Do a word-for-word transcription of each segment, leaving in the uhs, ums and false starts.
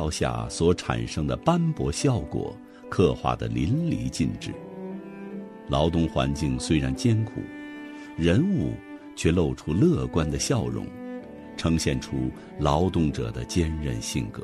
刀下所产生的斑驳效果刻画得淋漓尽致。劳动环境虽然艰苦，人物却露出乐观的笑容，呈现出劳动者的坚韧性格。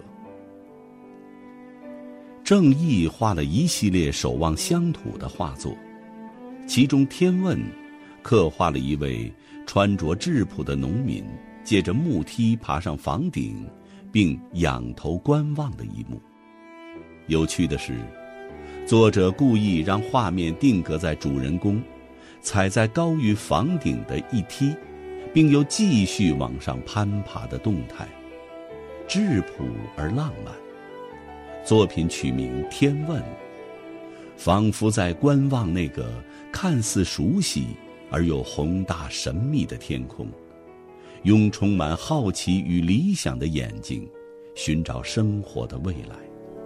郑毅画了一系列守望乡土的画作，其中《天问》刻画了一位穿着质朴的农民借着木梯爬上房顶，并仰头观望的一幕。有趣的是，作者故意让画面定格在主人公踩在高于房顶的一梯，并又继续往上攀爬的动态，质朴而浪漫。作品取名《天问》，仿佛在观望那个看似熟悉而又宏大神秘的天空，用充满好奇与理想的眼睛寻找生活的未来。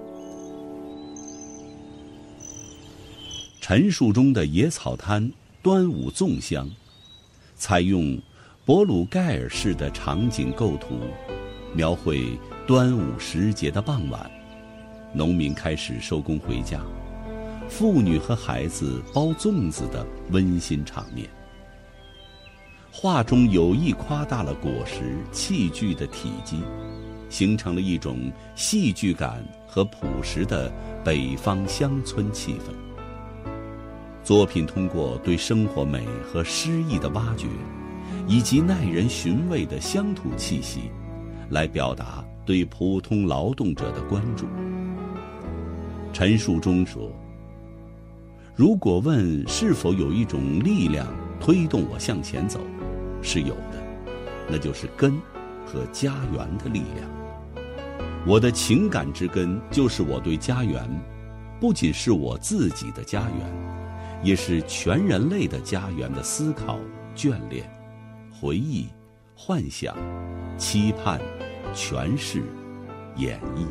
陈树中的野草滩端午粽香，采用博鲁盖尔式的场景构图，描绘端午时节的傍晚，农民开始收工回家，妇女和孩子包粽子的温馨场面。画中有意夸大了果实器具的体积，形成了一种戏剧感和朴实的北方乡村气氛。作品通过对生活美和诗意的挖掘，以及耐人寻味的乡土气息，来表达对普通劳动者的关注。陈树中说，如果问是否有一种力量推动我向前走，是有的，那就是根和家园的力量。我的情感之根就是我对家园，不仅是我自己的家园，也是全人类的家园的思考、眷恋、回忆、幻想、期盼、诠释、演绎。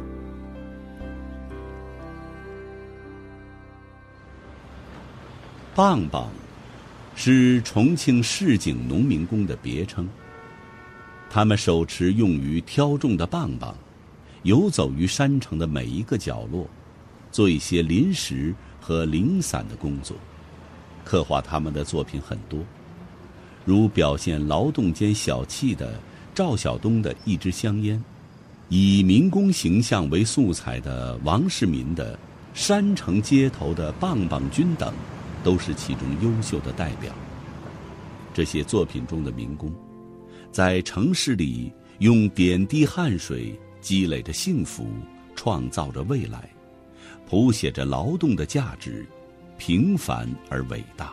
棒棒是重庆市井农民工的别称，他们手持用于挑种的棒棒，游走于山城的每一个角落，做一些临时和零散的工作。刻画他们的作品很多，如表现劳动间小气的赵晓东的一支香烟，以民工形象为素材的王世民的山城街头的棒棒军等，都是其中优秀的代表。这些作品中的民工，在城市里用点滴汗水积累着幸福，创造着未来，谱写着劳动的价值，平凡而伟大。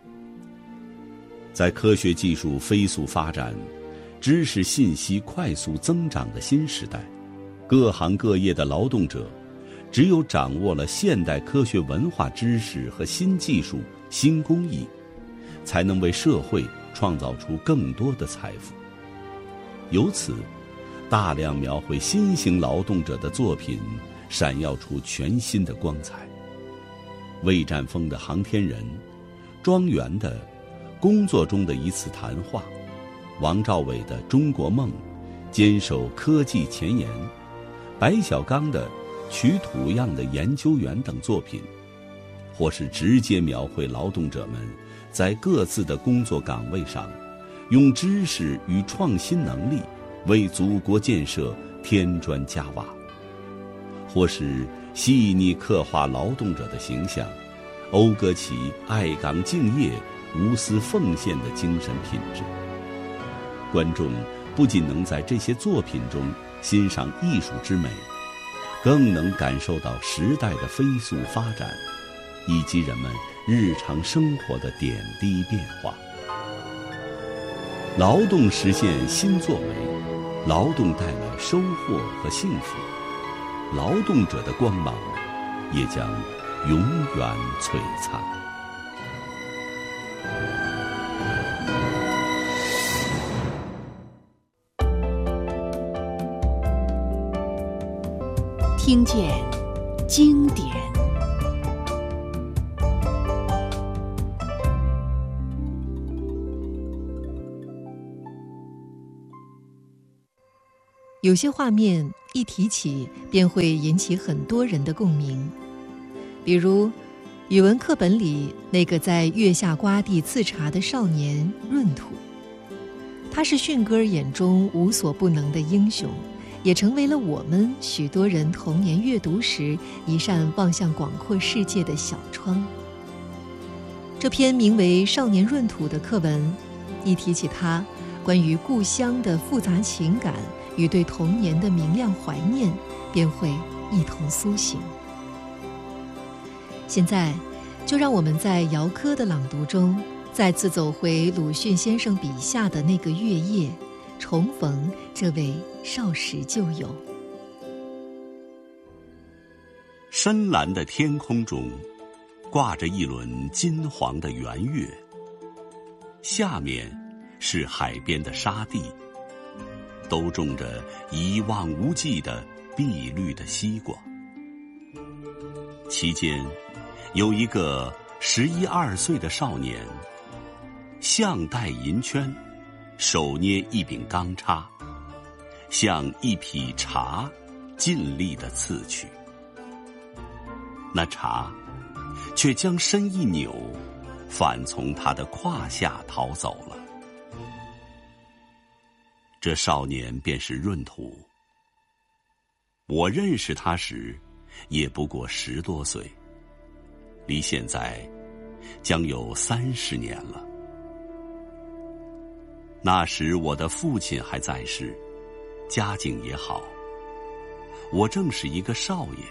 在科学技术飞速发展、知识信息快速增长的新时代，各行各业的劳动者只有掌握了现代科学文化知识和新技术、新工艺，才能为社会创造出更多的财富。由此，大量描绘新型劳动者的作品闪耀出全新的光彩。魏占峰的航天人，庄园的工作中的一次谈话，王兆伟的中国梦，坚守科技前沿，白小刚的取土样的研究员等作品，或是直接描绘劳动者们在各自的工作岗位上，用知识与创新能力为祖国建设添砖加瓦，或是细腻刻画劳动者的形象，讴歌其爱岗敬业、无私奉献的精神品质。观众不仅能在这些作品中欣赏艺术之美，更能感受到时代的飞速发展，以及人们日常生活的点滴变化。劳动实现新作为，劳动带来收获和幸福，劳动者的光芒也将永远璀璨。 听见经典。有些画面一提起便会引起很多人的共鸣。比如语文课本里那个在月下瓜地刺茶的少年闰土，他是迅哥儿眼中无所不能的英雄，也成为了我们许多人童年阅读时一扇望向广阔世界的小窗。这篇名为《少年闰土》的课文，一提起他关于故乡的复杂情感与对童年的明亮怀念，便会一同苏醒。现在，就让我们在姚科的朗读中，再次走回鲁迅先生笔下的那个月夜，重逢这位少时旧友。 深蓝的天空中，挂着一轮金黄的圆月，下面是海边的沙地，都种着一望无际的碧绿的西瓜。其间有一个十一二岁的少年，项戴银圈，手捏一柄钢叉，向一匹茶尽力地刺去。那茶却将身一扭，反从他的胯下逃走了。这少年便是闰土。我认识他时也不过十多岁，离现在将有三十年了。那时我的父亲还在世，家境也好，我正是一个少爷。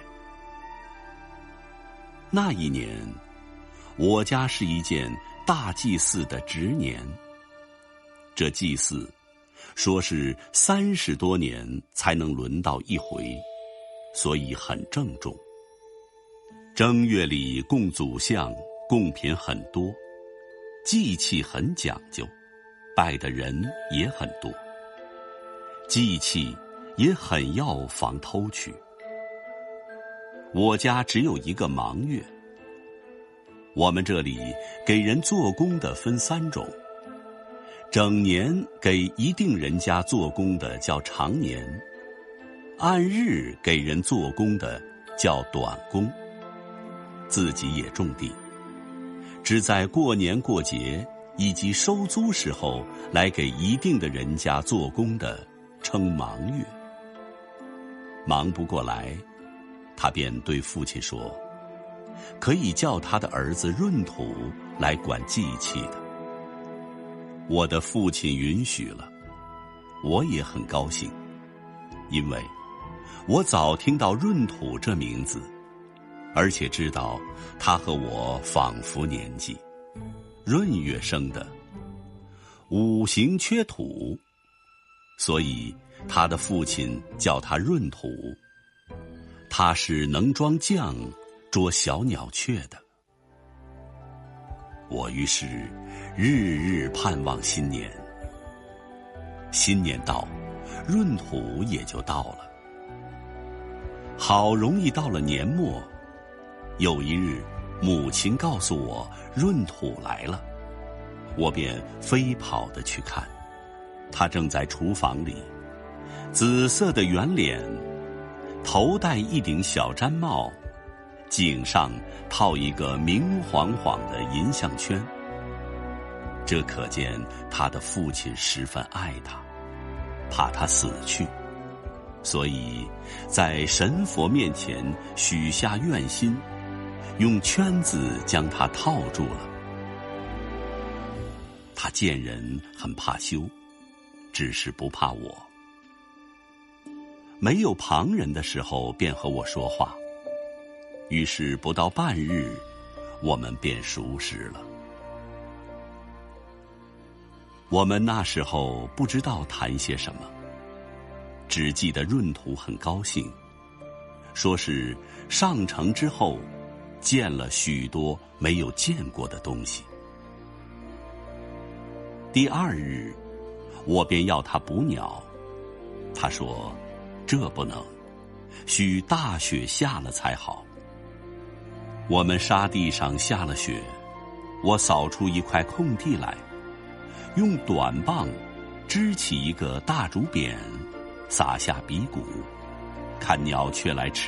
那一年，我家是一件大祭祀的值年。这祭祀说是三十多年才能轮到一回，所以很郑重。正月里供祖像，贡品很多，祭器很讲究，拜的人也很多，祭器也很要防偷取。我家只有一个忙月。我们这里给人做工的分三种，整年给一定人家做工的叫长年，按日给人做工的叫短工。自己也种地，只在过年过节以及收租时候来给一定的人家做工的称忙月。忙不过来，他便对父亲说，可以叫他的儿子闰土来管祭器的。我的父亲允许了，我也很高兴，因为我早听到闰土这名字，而且知道他和我仿佛年纪，闰月生的，五行缺土，所以他的父亲叫他闰土。他是能装酱捉小鸟雀的。我于是日日盼望新年。新年到，闰土也就到了。好容易到了年末，有一日母亲告诉我闰土来了，我便飞跑地去看。他正在厨房里，紫色的圆脸，头戴一顶小毡帽，颈上套一个明晃晃的银项圈。这可见他的父亲十分爱他，怕他死去，所以在神佛面前许下愿心，用圈子将他套住了。他见人很怕羞，只是不怕我。没有旁人的时候便和我说话，于是不到半日，我们便熟识了。我们那时候不知道谈些什么，只记得闰土很高兴，说是上城之后见了许多没有见过的东西。第二日，我便要他捕鸟，他说这不能，须大雪下了才好。我们沙地上下了雪，我扫出一块空地来，用短棒支起一个大竹匾，撒下鼻骨， 看鸟雀来吃